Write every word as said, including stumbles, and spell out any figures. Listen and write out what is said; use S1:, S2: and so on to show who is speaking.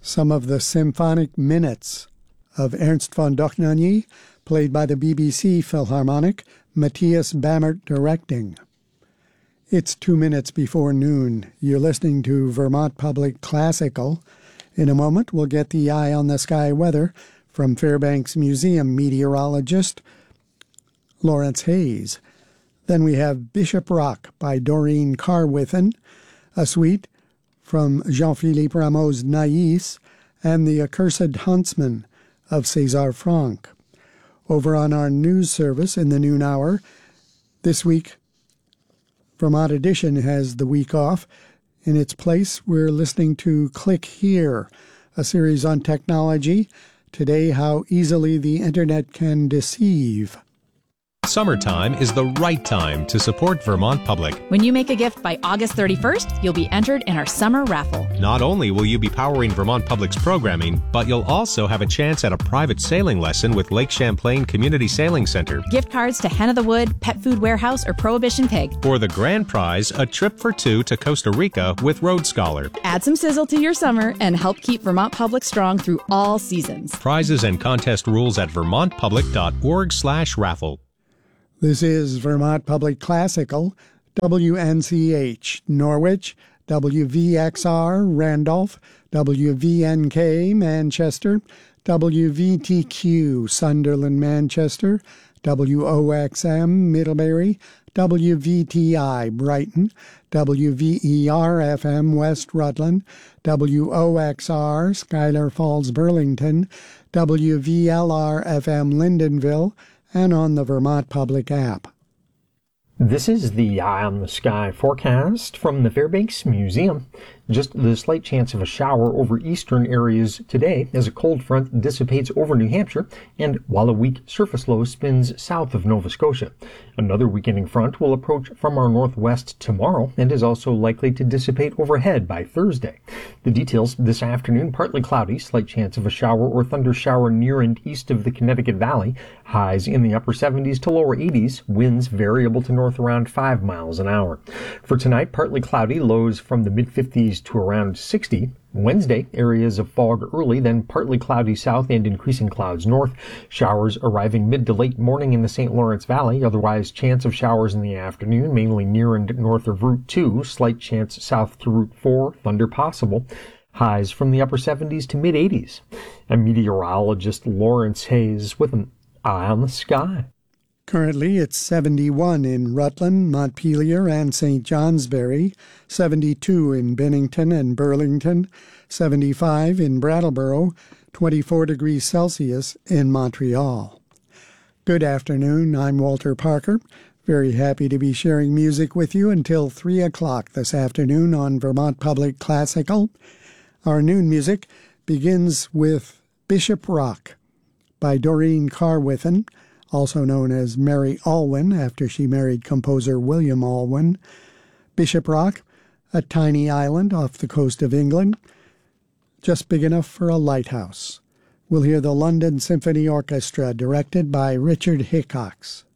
S1: some of the symphonic minutes of Ernst von Dohnanyi, played by the B B C Philharmonic, Matthias Bammert directing. It's two minutes before noon. You're listening to Vermont Public Classical. In a moment, we'll get the Eye on the Sky weather from Fairbanks Museum meteorologist Lawrence Hayes. Then we have Bishop Rock by Doreen Carwithen, a suite from Jean-Philippe Rameau's Nais, and The Accursed Huntsman of César Franck. Over on our news service in the noon hour, this week, Vermont Edition has the week off. In its place, we're listening to Click Here, a series on technology. Today, how easily the internet can deceive.
S2: Summertime is the right time to support Vermont Public.
S3: When you make a gift by August thirty-first, you'll be entered in our summer raffle.
S2: Not only will you be powering Vermont Public's programming, but you'll also have a chance at a private sailing lesson with Lake Champlain Community Sailing Center.
S3: Gift cards to Hen of the Wood, Pet Food Warehouse, or Prohibition Pig.
S2: For the grand prize, a trip for two to Costa Rica with Road Scholar.
S3: Add some sizzle to your summer and help keep Vermont Public strong through all seasons.
S2: Prizes and contest rules at vermontpublic.org slash raffle.
S1: This is Vermont Public Classical, W N C H, Norwich, W V X R, Randolph, W V N K, Manchester, W V T Q, Sunderland, Manchester, W O X M, Middlebury, W V T I, Brighton, W V E R F M, West Rutland, W O X R, Schuyler Falls, Burlington, W V L R F M, Lyndonville, and on the Vermont Public app.
S4: This is the Eye on the Sky forecast from the Fairbanks Museum. Just the slight chance of a shower over eastern areas today as a cold front dissipates over New Hampshire and while a weak surface low spins south of Nova Scotia. Another weakening front will approach from our northwest tomorrow and is also likely to dissipate overhead by Thursday. The details this afternoon: partly cloudy, slight chance of a shower or thunder shower near and east of the Connecticut Valley. Highs in the upper seventies to lower eighties, winds variable to north around five miles an hour. For tonight, partly cloudy, lows from the mid fifties to around sixty. Wednesday, areas of fog early, then partly cloudy south and increasing clouds north. Showers arriving mid to late morning in the Saint Lawrence Valley. Otherwise, chance of showers in the afternoon, mainly near and north of Route two. Slight chance south to Route four. Thunder possible. Highs from the upper seventies to mid eighties. And meteorologist Lawrence Hayes with an Eye on the Sky.
S1: Currently, it's seventy-one in Rutland, Montpelier, and Saint Johnsbury, seventy-two in Bennington and Burlington, seventy-five in Brattleboro, twenty-four degrees Celsius in Montreal. Good afternoon, I'm Walter Parker. Very happy to be sharing music with you until three o'clock this afternoon on Vermont Public Classical. Our noon music begins with Bishop Rock by Doreen Carwithen, also known as Mary Alwyn, after she married composer William Alwyn. Bishop Rock, a tiny island off the coast of England, just big enough for a lighthouse. We'll hear the London Symphony Orchestra, directed by Richard Hickox.